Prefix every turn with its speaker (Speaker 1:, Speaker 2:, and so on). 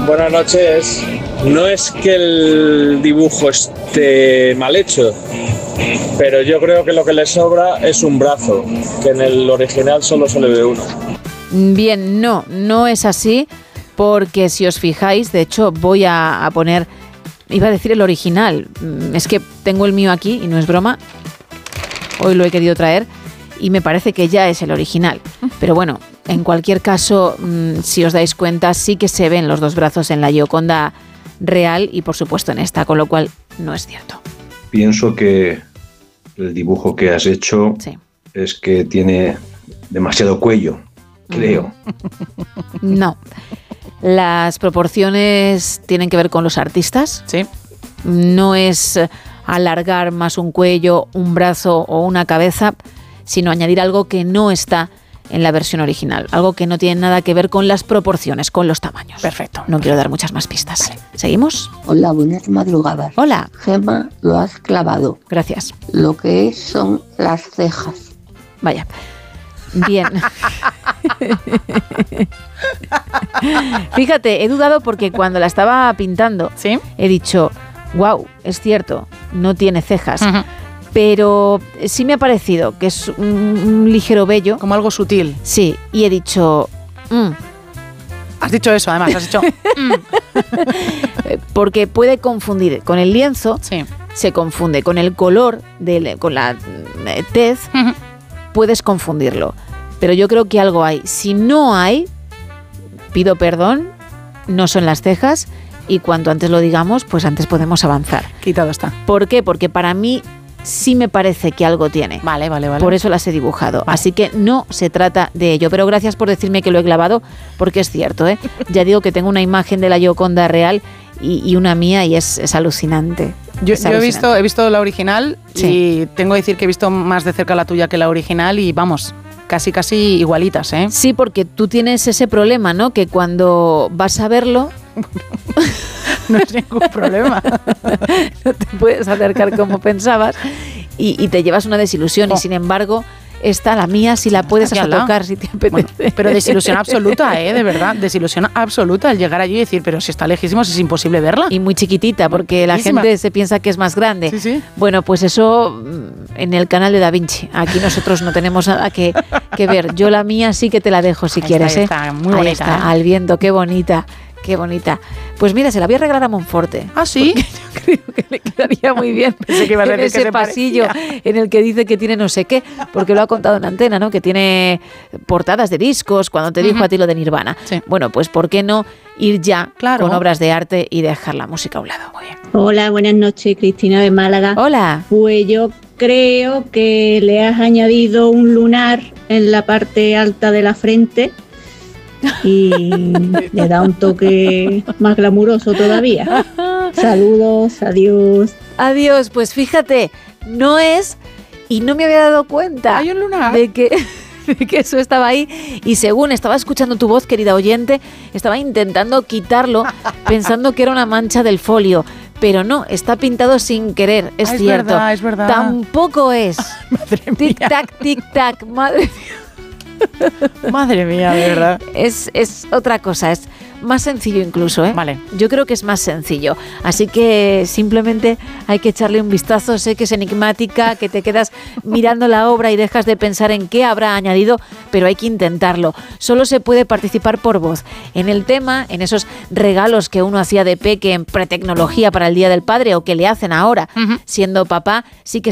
Speaker 1: Buenas noches. No es que el dibujo esté mal hecho, pero yo creo que lo que le sobra es un brazo, que en el original solo se le ve uno.
Speaker 2: Bien, no es así, porque si os fijáis, de hecho voy a poner, iba a decir el original, es que tengo el mío aquí y no es broma, hoy lo he querido traer y me parece que ya es el original, pero bueno, en cualquier caso, si os dais cuenta, sí que se ven los dos brazos en la Gioconda real y por supuesto en esta, con lo cual no es cierto.
Speaker 3: Pienso que el dibujo que has hecho es que tiene demasiado cuello, creo.
Speaker 2: No. Las proporciones tienen que ver con los artistas.
Speaker 4: Sí.
Speaker 2: No es alargar más un cuello, un brazo o una cabeza, sino añadir algo que no está en la versión original, algo que no tiene nada que ver con las proporciones, con los tamaños.
Speaker 4: Perfecto.
Speaker 2: No quiero dar muchas más pistas. Vale. ¿Seguimos?
Speaker 5: Hola, buenas madrugadas.
Speaker 2: Hola.
Speaker 5: Gemma, lo has clavado.
Speaker 2: Gracias.
Speaker 5: Lo que son las cejas.
Speaker 2: Vaya. Bien. Fíjate, he dudado porque cuando la estaba pintando, he dicho, wow, es cierto, no tiene cejas. Pero sí me ha parecido que es un ligero vello.
Speaker 4: Como algo sutil.
Speaker 2: Sí, y he dicho...
Speaker 4: Has dicho eso, además, has dicho...
Speaker 2: Porque puede confundir con el lienzo, se confunde con el color, con la tez, puedes confundirlo. Pero yo creo que algo hay. Si no hay, pido perdón, no son las cejas, y cuanto antes lo digamos, pues antes podemos avanzar.
Speaker 4: Quitado está.
Speaker 2: ¿Por qué? Porque para mí... sí me parece que algo tiene.
Speaker 4: Vale.
Speaker 2: Por eso las he dibujado. Vale. Así que no se trata de ello. Pero gracias por decirme que lo he clavado, porque es cierto, ¿eh? Ya digo que tengo una imagen de la Gioconda real y una mía y es alucinante.
Speaker 4: Yo he visto la original y tengo que decir que he visto más de cerca la tuya que la original y vamos, casi igualitas, ¿eh?
Speaker 2: Sí, porque tú tienes ese problema, ¿no? Que cuando vas a verlo...
Speaker 4: No es ningún problema.
Speaker 2: No te puedes acercar como pensabas y te llevas una desilusión. Y sin embargo, esta, la mía, si la puedes hasta tocar si te apetece.
Speaker 4: Bueno, pero desilusión absoluta, de verdad. Desilusión absoluta al llegar allí y decir, pero si está lejísimos es imposible verla.
Speaker 2: Y muy chiquitita, porque la gente se piensa que es más grande.
Speaker 4: Sí.
Speaker 2: Bueno, pues eso en el canal de Da Vinci. Aquí nosotros no tenemos nada que ver. Yo la mía sí que te la dejo si quieres.
Speaker 4: Ahí está, muy bonita.
Speaker 2: Está, al viento, qué bonita. Qué bonita. Pues mira, se la voy a regalar a Monforte.
Speaker 4: ¿Ah, sí?
Speaker 2: Yo creo que le quedaría muy bien
Speaker 4: Pensé que iba a decir
Speaker 2: en ese pasillo en el que dice que tiene no sé qué, porque lo ha contado en antena, ¿no? Que tiene portadas de discos, cuando te dijo a ti lo de Nirvana.
Speaker 4: Sí.
Speaker 2: Bueno, pues ¿por qué no ir ya con obras de arte y dejar la música a un lado? Muy bien.
Speaker 6: Hola, buenas noches, Cristina de Málaga.
Speaker 2: Hola.
Speaker 6: Pues yo creo que le has añadido un lunar en la parte alta de la frente y le da un toque más glamuroso todavía. Saludos, adiós.
Speaker 2: Adiós, pues fíjate, no es, y no me había dado cuenta.
Speaker 4: Hay un lunar.
Speaker 2: De que eso estaba ahí, y según estaba escuchando tu voz, querida oyente, estaba intentando quitarlo pensando que era una mancha del folio. Pero no, está pintado sin querer, es cierto.
Speaker 4: Es verdad.
Speaker 2: Tampoco es.
Speaker 4: Madre mía.
Speaker 2: Tic-tac, tic-tac, madre mía.
Speaker 4: Madre mía, de verdad.
Speaker 2: Es otra cosa, es más sencillo incluso, ¿eh?
Speaker 4: Vale.
Speaker 2: Yo creo que es más sencillo. Así que simplemente hay que echarle un vistazo. Sé que es enigmática, que te quedas mirando la obra y dejas de pensar en qué habrá añadido, pero hay que intentarlo. Solo se puede participar por voz. En el tema, en esos regalos que uno hacía de peque en pretecnología para el Día del Padre o que le hacen ahora siendo papá, sí que